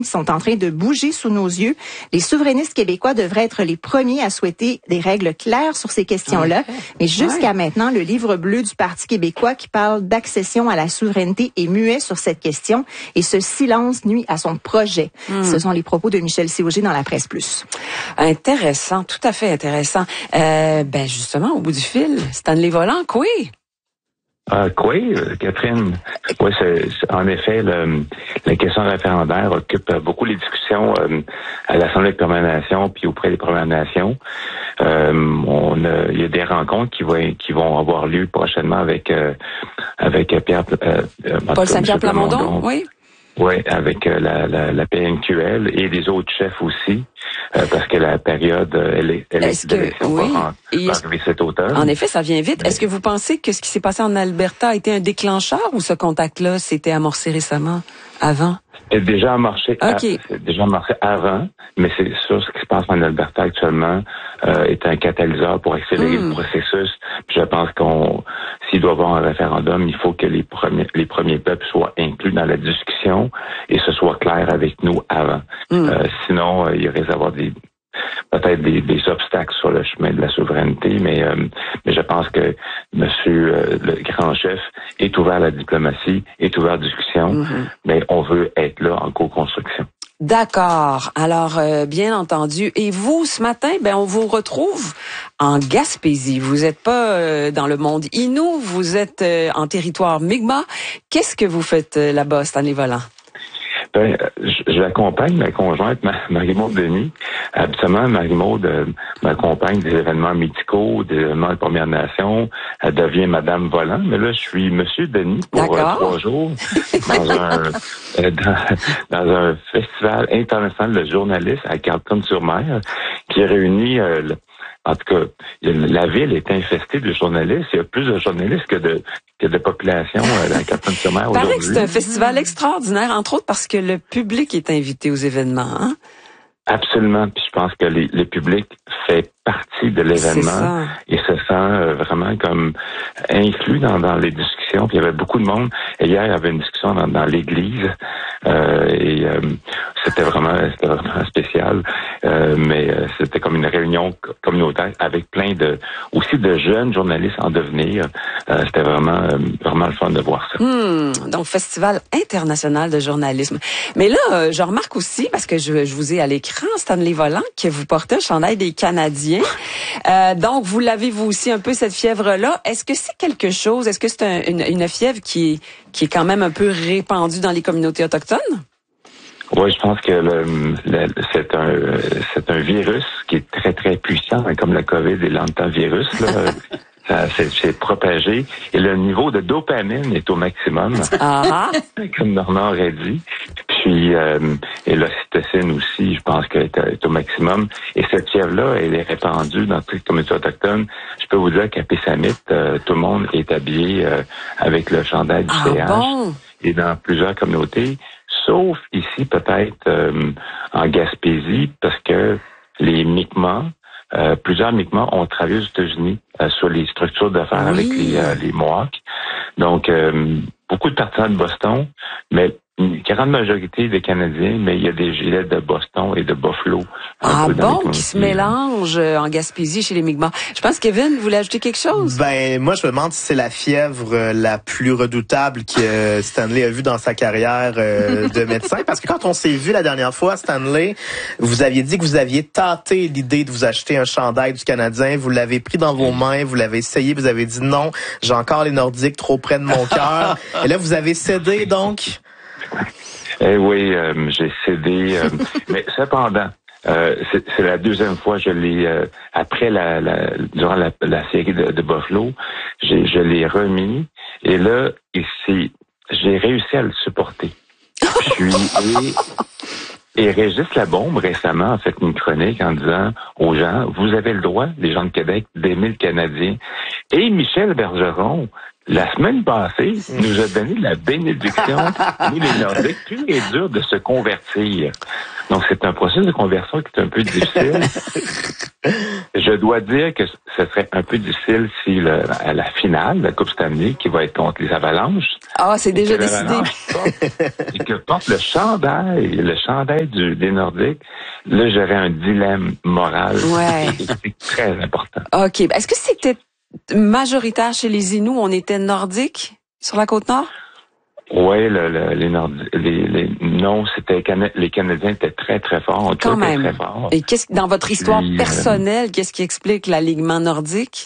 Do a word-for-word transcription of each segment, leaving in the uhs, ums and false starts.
sont en train de bouger sous nos yeux. Les souverainistes québécois devraient être les premiers à souhaiter des règles claires sur ces questions-là. Okay. Mais jusqu'à ouais. maintenant, le livre bleu du Parti québécois qui parle d'accession à la souveraineté est muet sur cette question et ce silence nuit à son projet. Mm. Ce sont les propos de Michel Siauger dans la Presse Plus. Intéressant, tout à fait intéressant. Euh, ben justement, au bout du fil, Stanley Volant, quoi? Ah, quoi, Catherine? Oui, c'est, c'est, en effet, le, la question référendaire occupe beaucoup les discussions euh, à l'Assemblée des Premières Nations puis auprès des Premières Nations. Euh, on a, il y a des rencontres qui vont qui vont avoir lieu prochainement avec euh, avec Pierre euh, Paul Saint-Pierre Plamondon, oui. Oui, avec euh, la, la, la P N Q L et les autres chefs aussi, euh, parce que la période, elle est, elle est d'élection oui, va arriver cet automne. En effet, ça vient vite. Mais... Est-ce que vous pensez que ce qui s'est passé en Alberta a été un déclencheur ou ce contact-là s'était amorcé récemment, avant? C'est déjà amorcé, okay. à, c'est déjà amorcé avant, mais c'est sûr ce qui se passe en Alberta actuellement euh, est un catalyseur pour accélérer mm. le processus. Puis je pense qu'on, s'il doit y avoir un référendum, il faut que les premiers les premiers peuples soient inclus dans la discussion et ce soit clair avec nous avant. Mm. Euh, sinon, euh, il risque d'avoir des peut-être des, des obstacles sur le chemin de la souveraineté, mais, euh, mais je pense que Monsieur euh, le grand chef est ouvert à la diplomatie, est ouvert à la discussion, mm-hmm. mais on veut être là en co-construction. D'accord. Alors, euh, bien entendu. Et vous, ce matin, ben on vous retrouve en Gaspésie. Vous n'êtes pas euh, dans le monde Innu, vous êtes euh, en territoire Mi'kmaq. Qu'est-ce que vous faites euh, là-bas, Stanley Volant? Ben, j'accompagne ma conjointe, Marie-Maude Denis. Habituellement, Marie-Maude euh, m'accompagne des événements médicaux, des événements de Première Nation. Elle devient Madame Volant. Mais là, je suis Monsieur Denis pour euh, trois jours dans un euh, dans, dans un festival international de journalistes à Carleton-sur-Mer qui réunit euh, le, en tout cas, la ville est infestée de journalistes. Il y a plus de journalistes que de que de population euh, dans Carleton-sur-Mer aujourd'hui. Paraît que c'est un festival extraordinaire, entre autres parce que le public est invité aux événements, hein? Absolument. Puis je pense que les, le public fait partie de l'événement et se sent euh, vraiment comme inclus dans, dans les discussions. Puis il y avait beaucoup de monde. Et hier, il y avait une discussion dans, dans l'église euh, et euh, c'était vraiment, c'était vraiment spécial. Euh, mais euh, c'était comme une réunion communautaire avec plein de aussi de jeunes journalistes en devenir. Euh, c'était vraiment euh, vraiment le fun de voir ça. Hmm, donc Festival international de journalisme. Mais là, euh, je remarque aussi parce que je, je vous ai à l'écran, Stanley Volant, que vous portez un chandail des Canadiens. Euh, donc vous l'avez vous aussi un peu cette fièvre-là. Est-ce que c'est quelque chose? Est-ce que c'est un, une, une fièvre qui est qui est quand même un peu répandue dans les communautés autochtones? Oui, je pense que le, le, c'est un c'est un virus qui est très, très puissant, hein, comme le COVID et l'antivirus, là. Ça s'est propagé et le niveau de dopamine est au maximum, ah. comme Normand aurait dit. Puis, euh, et l'ocytocine aussi, je pense qu'elle est, est au maximum. Et cette fièvre-là, elle est répandue dans toutes les communautés autochtones. Je peux vous dire qu'à Pessamit, euh, tout le monde est habillé euh, avec le chandail du ah, C H bon? Et dans plusieurs communautés, sauf ici peut-être euh, en Gaspésie, parce que les Mi'kmaq, Euh, plusieurs Mi'kmaq ont travaillé aux États-Unis euh, sur les structures d'affaires oui. avec les, euh, les Mohawks. Donc, euh, beaucoup de partisans de Boston, mais une grande majorité des Canadiens, mais il y a des gilets de Boston et de Buffalo. Ah bon, qui se mélangent en Gaspésie chez les Mi'kmaq. Je pense, Kevin, vous voulez ajouter quelque chose? Ben, moi, je me demande si c'est la fièvre la plus redoutable que Stanley a vue dans sa carrière euh, de médecin. Parce que quand on s'est vu la dernière fois, Stanley, vous aviez dit que vous aviez tenté l'idée de vous acheter un chandail du Canadien. Vous l'avez pris dans vos mains, vous l'avez essayé, vous avez dit non, j'ai encore les Nordiques trop près de mon cœur. Et là, vous avez cédé, donc? Eh oui, euh, j'ai cédé. Euh, mais cependant, euh, c'est, c'est la deuxième fois que je l'ai, euh, après la, la durant la, la série de, de Buffalo, j'ai, je l'ai remis. Et là, ici, j'ai réussi à le supporter. Puis, et, et Régis Labombe, récemment, a fait une chronique en disant aux gens, vous avez le droit, les gens de Québec, d'aimer le Canadien. Et Michel Bergeron, la semaine passée, nous a donné la bénédiction, nous les Nordiques, plus il est dur de se convertir. Donc, c'est un processus de conversion qui est un peu difficile. Je dois dire que ce serait un peu difficile si le, à la finale, la Coupe Stanley, qui va être contre les Avalanches. Ah, c'est déjà décidé. Et que porte le chandail, le chandail du, des Nordiques, là, j'aurais un dilemme moral. Ouais. C'est très important. OK. Est-ce que c'était majoritaire chez les Inuits? On était nordiques sur la Côte-Nord? Oui, le, le, les, Nordi- les, les non, c'était les Canadiens étaient très très forts, on Quand même. très forts. Et qu'est-ce dans votre histoire Puis, personnelle, euh, qu'est-ce qui explique l'alignement nordique?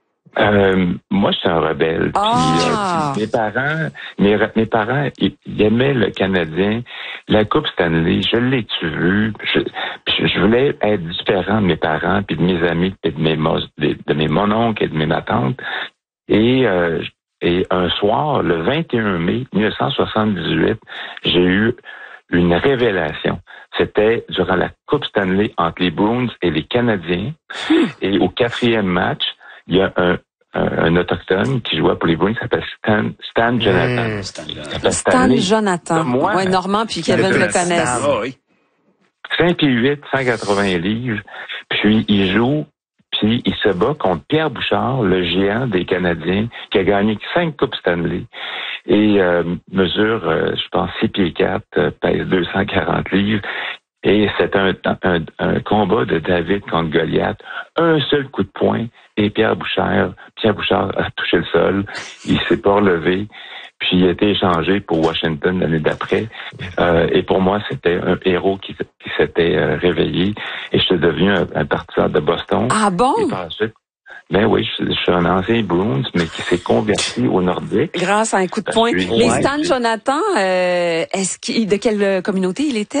Euh, moi, je suis un rebelle. Ah. Puis, euh, mes parents, mes, mes parents, ils, ils aimaient le Canadien. La Coupe Stanley, je l'ai-tu vu? Je, je voulais être différent de mes parents, puis de mes amis, puis de mes, de, de mes mononcles et de mes ma tante. Et euh, Et un soir, le vingt et un mai mille neuf cent soixante-dix-huit, j'ai eu une révélation. C'était durant la Coupe Stanley entre les Bruins et les Canadiens. Et au quatrième match, il y a un, un, un autochtone qui jouait pour les Bruins, qui s'appelle Stan, Stan Jonathan. Mmh, Stan Jonathan. Stan Stanley. Jonathan. Moi, ouais, Normand puis Kevin le connaissent. Ah oui. cinq pieds huit, cent quatre-vingts livres. Puis il joue, puis il se bat contre Pierre Bouchard, le géant des Canadiens, qui a gagné cinq Coupes Stanley. Et euh, mesure, euh, je pense, six pieds quatre, euh, pèse deux cent quarante livres. Et c'est un, un, un combat de David contre Goliath. Un seul coup de poing et Pierre Bouchard, Pierre Bouchard a touché le sol. Il s'est pas relevé. Puis il a été échangé pour Washington l'année d'après. Euh, et pour moi, c'était un héros qui, qui s'était euh, réveillé. Et je suis devenu un, un partisan de Boston. Ah bon? Et par la suite, ben oui, je, je suis un ancien Bruins, mais qui s'est converti au Nordique. Grâce à un coup de poing. Suis, Mais ouais, Stan Jonathan, euh, est-ce qu'il, de quelle communauté il était?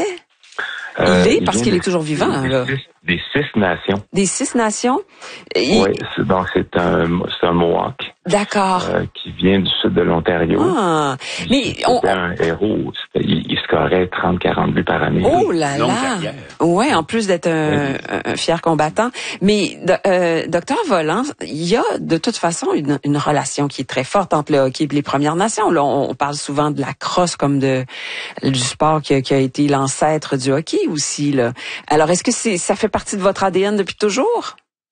Il euh, est, parce qu'il des, est toujours vivant, des, là. Six, des six nations. Des six nations? Il... Oui, c'est, donc c'est un, c'est un Mohawk. D'accord. Euh, qui vient du sud de l'Ontario. Ah, mais c'était on... un héros. C'était, il, il scorait trente à quarante buts par année. Oh là Longue là! carrière. Ouais, en plus d'être un, Oui. un fier combattant. Mais euh, docteur Volant, il y a de toute façon une, une relation qui est très forte entre le hockey et les Premières Nations. Là, on, on parle souvent de la crosse comme de du sport qui a, qui a été l'ancêtre du hockey aussi. Là. Alors, est-ce que c'est ça fait partie de votre A D N depuis toujours?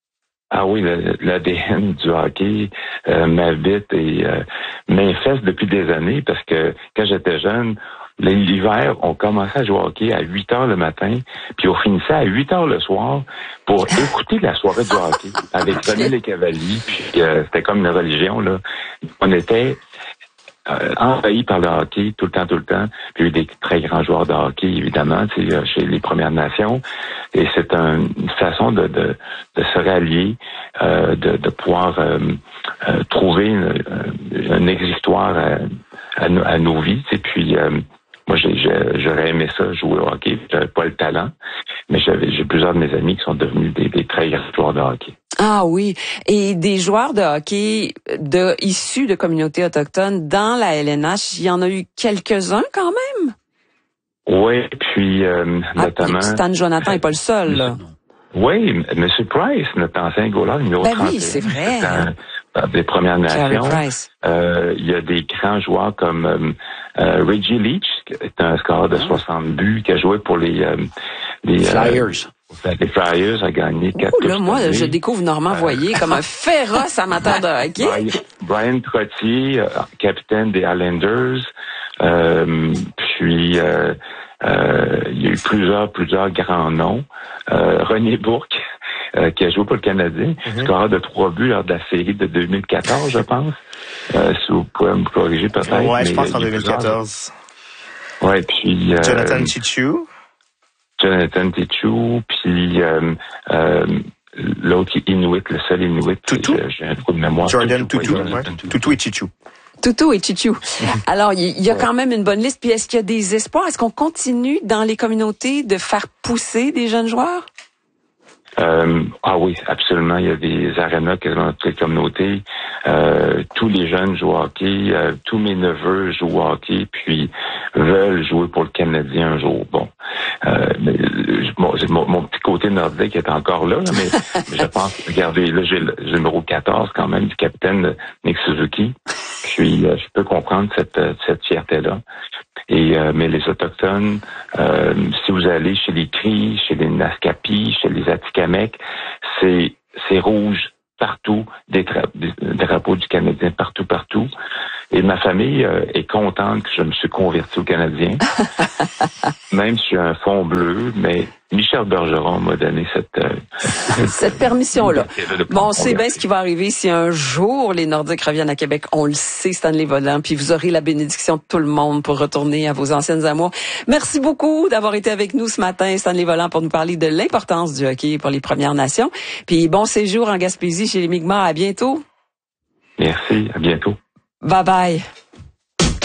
Ah oui, l'A D N du hockey euh, m'habite et euh, m'infeste depuis des années parce que quand j'étais jeune, l'hiver, on commençait à jouer au hockey à huit heures le matin, puis on finissait à huit heures le soir pour écouter la soirée du hockey avec René Les Cavaliers, puis euh, c'était comme une religion, là. On était euh, envahis par le hockey tout le temps, tout le temps. Puis il y a eu des très grands joueurs de hockey, évidemment, tu sais, chez les Premières Nations. Et c'est un, une façon de, de, de se rallier, euh, de, de pouvoir euh, euh, trouver une, une exutoire à, à, nos, à nos vies. Et puis, euh, moi, j'ai, j'ai, j'aurais aimé ça, jouer au hockey. J'avais pas le talent, mais j'avais, j'ai plusieurs de mes amis qui sont devenus des, des très grands joueurs de hockey. Ah oui, et des joueurs de hockey de issus de communautés autochtones dans la L N H, il y en a eu quelques-uns quand même. Oui, puis euh, ah, notamment... Stan Jonathan n'est pas le seul, là. Oui, M. Price, notre ancien goaler numéro ben trente et un. Oui, c'est vrai. Dans, dans des Premières Nations. Euh, il y a des grands joueurs comme euh, euh, Reggie Leach, qui est un scoreur de soixante buts, qui a joué pour les... Euh, les Flyers. Euh, les Flyers, a gagné quatre Ouh, là, moi, je découvre Normand euh, Voyer comme un féroce amateur de hockey. Brian, Brian Trottier, euh, capitaine des Islanders. Euh, puis... Euh, Euh, il y a eu plusieurs, plusieurs grands noms. Euh, René Bourque, euh, qui a joué pour le Canadien, mm-hmm. scoreur de trois buts lors de la série de deux mille quatorze, je pense. Euh, si vous pouvez me corriger peut-être. Ouais, je pense en deux mille quatorze. Ouais, puis... Euh, Jonathan Chichou. Jonathan Chichou, puis euh, euh, l'autre Inuit, le seul Inuit. Toutou. J'ai, j'ai un trou de mémoire. Jordan Toutou, ouais. ouais. Toutou et Chichou. Toutou et Chichou. Alors, il y a quand même une bonne liste. Puis, est-ce qu'il y a des espoirs? Est-ce qu'on continue dans les communautés de faire pousser des jeunes joueurs? Euh, ah oui, absolument. Il y a des arénas quasiment dans toutes les communautés. Euh, tous les jeunes jouent au hockey. Euh, tous mes neveux jouent au hockey, puis veulent jouer pour le Canadien un jour. Bon, euh, mais, mon, mon, mon petit côté nordique est encore là, là mais, mais je pense, regardez, là j'ai le, j'ai le numéro quatorze quand même du capitaine Nick Suzuki. Puis euh, je peux comprendre cette, cette fierté-là. Et euh, mais les Autochtones, euh, si vous allez chez les Cris, chez les Naskapi, chez les Atikamekw, c'est c'est rouge partout, des, tra- des drapeaux du Canadien partout, partout. Et ma famille euh, est contente que je me suis converti au Canadien, même si j'ai un fond bleu, mais Michel Bergeron m'a donné cette... Euh, cette permission-là. Bon, on sait bien ce qui va arriver si un jour les Nordiques reviennent à Québec. On le sait, Stanley Volant, puis vous aurez la bénédiction de tout le monde pour retourner à vos anciennes amours. Merci beaucoup d'avoir été avec nous ce matin, Stanley Volant, pour nous parler de l'importance du hockey pour les Premières Nations. Puis bon séjour en Gaspésie chez les Mi'kmaq. À bientôt. Merci, à bientôt. Bye bye.